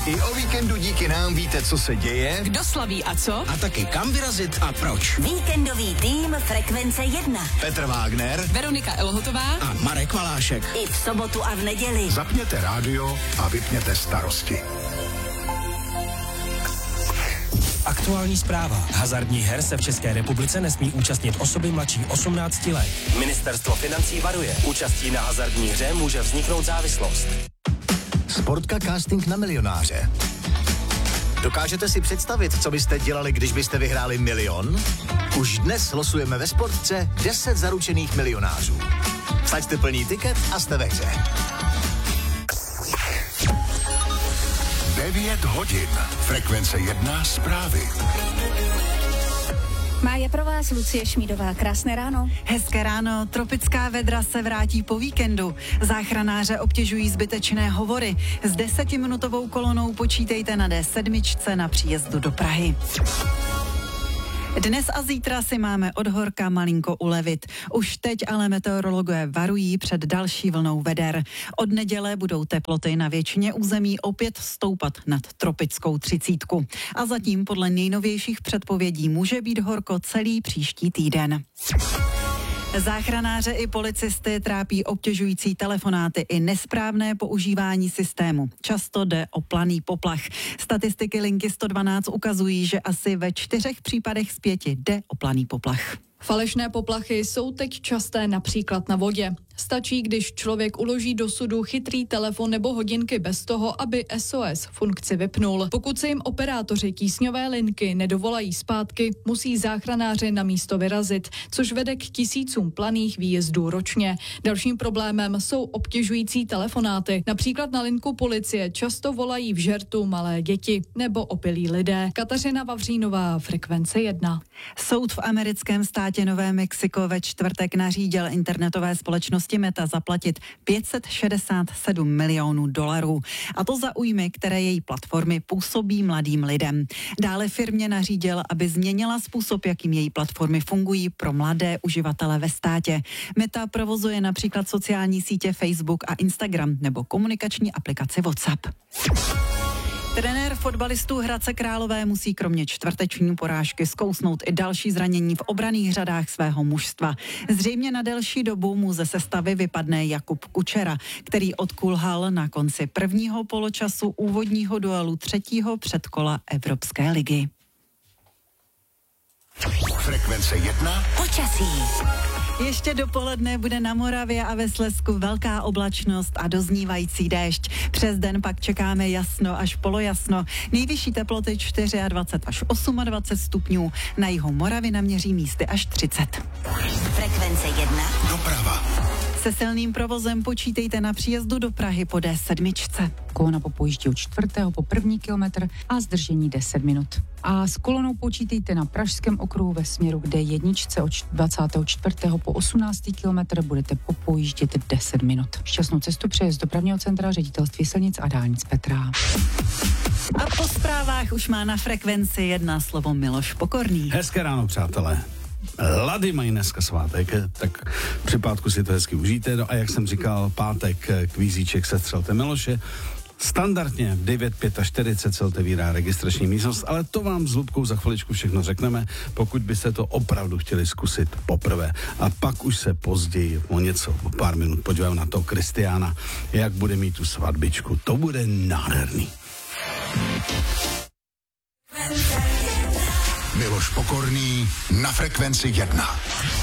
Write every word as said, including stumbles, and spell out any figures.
I o víkendu díky nám víte, co se děje, kdo slaví a co, a taky kam vyrazit a proč. Víkendový tým Frekvence jedna. Petr Wagner, Veronika Elhotová a Marek Valášek. I v sobotu a v neděli. Zapněte rádio a vypněte starosti. Aktuální zpráva. Hazardních her se v České republice nesmí účastnit osoby mladší osmnácti let. Ministerstvo financí varuje. Účastí na hazardní hře může vzniknout závislost. Sportka casting na milionáře. Dokážete si představit, co byste dělali, když byste vyhráli milion? Už dnes losujeme ve Sportce deset zaručených milionářů. Vsaďte plný tiket a jste ve hře. devět hodin. Frekvence jedna zprávy. Má je pro vás Lucie Šmídová. Krásné ráno. Hezké ráno. Tropická vedra se vrátí po víkendu. Záchranáře obtěžují zbytečné hovory. S desetiminutovou kolonou počítejte na D sedm na příjezdu do Prahy. Dnes a zítra si máme od horka malinko ulevit. Už teď ale meteorologové varují před další vlnou veder. Od neděle budou teploty na většině území opět stoupat nad tropickou třicítku. A zatím podle nejnovějších předpovědí může být horko celý příští týden. Záchranáře i policisty trápí obtěžující telefonáty i nesprávné používání systému. Často jde o planý poplach. Statistiky linky sto dvanáct ukazují, že asi ve čtyřech případech z pěti jde o planý poplach. Falešné poplachy jsou teď časté například na vodě. Stačí, když člověk uloží do sudu chytrý telefon nebo hodinky bez toho, aby S O S funkci vypnul. Pokud se jim operátoři tísňové linky nedovolají zpátky, musí záchranáři na místo vyrazit, což vede k tisícům planých výjezdů ročně. Dalším problémem jsou obtěžující telefonáty. Například na linku policie často volají v žertu malé děti nebo opilí lidé. Kateřina Vavřínová, Frekvence jedna. Soud v americkém státě Nové Mexiko ve čtvrtek nařídil internetové společnosti Meta zaplatit pět set šedesát sedm milionů dolarů. A to za újmy, které její platformy působí mladým lidem. Dále firmě nařídil, aby změnila způsob, jakým její platformy fungují pro mladé uživatele ve státě. Meta provozuje například sociální sítě Facebook a Instagram nebo komunikační aplikaci WhatsApp. Trenér fotbalistů Hradce Králové musí kromě čtvrteční porážky zkousnout i další zranění v obranných řadách svého mužstva. Zřejmě na delší dobu mu ze sestavy vypadne Jakub Kučera, který odkulhal na konci prvního poločasu úvodního duelu třetího předkola Evropské ligy. Frekvence jedna. Počasí. Ještě dopoledne bude na Moravě a ve Slezsku velká oblačnost a doznívající déšť. Přes den pak čekáme jasno až polojasno. Nejvyšší teploty dvacet čtyři až dvacet osm stupňů. Na jihu Moravy naměří místy až třicet. Frekvence jedna. Doprava. Se silným provozem počítejte na příjezdu do Prahy po D sedm. Kolona popojíždí od čtvrtého po první kilometr a zdržení deset minut. A s kolonou počítejte na Pražském okruhu ve směru k D jedna od dvacátého čtvrtého po osmnáctý kilometr budete popojíždět deset minut. Šťastnou cestu přeje z dopravního centra Ředitelství silnic a dálnic Petra. A po zprávách už má na Frekvenci jedna slovo Miloš Pokorný. Hezké ráno, přátelé. Lady mají dneska svátek, tak při pátku si to hezky užijte. No a jak jsem říkal, pátek kvízíček Sestřelte Miloše. Standardně v devět čtyřicet pět se otevírá registrační místnost, ale to vám s Lubkou za chviličku všechno řekneme, pokud byste to opravdu chtěli zkusit poprvé. A pak už se později o něco, o pár minut podíváme na to Kristiána, jak bude mít tu svatbičku. To bude nádherný. Miloš Pokorný na Frekvenci jedna.